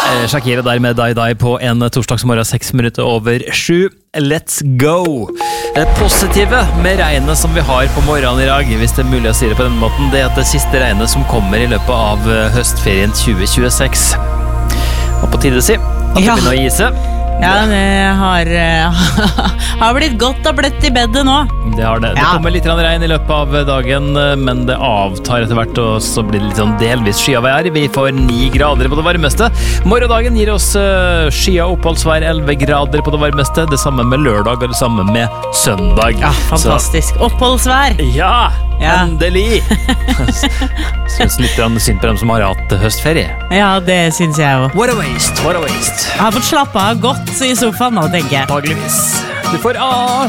Shakira der med Die Die på en torsdagsmorgen 6 minutter over 7. Let's go! Det positive med regnet som vi har på morgenen i dag, hvis det er mulig å si det på denne måten, det er at det siste regnet som kommer i løpet av høstferien 2026. Og på tide å si at det begynner å gi seg. Ja, det har blitt godt og bløtt i bedet nå. Det har det. Det kommer litt regn i løpet av dagen, men det avtar etter hvert, og så blir det litt sånn delvis skyavær. Vi får 9 grader på det varmeste. Morgendagen gir oss skya oppholdsvær 11 grader på det varmeste. Det samme med lørdag, og det samme med søndag. Ja, fantastisk. Så. Oppholdsvær. Ja, endelig. Synes litt synd på dem som har hatt høstferie. Ja, det synes jeg også. What a waste, what a waste. Jeg har fått slappe av godt i sofaen nå, tenker jeg. Antageligvis. Du får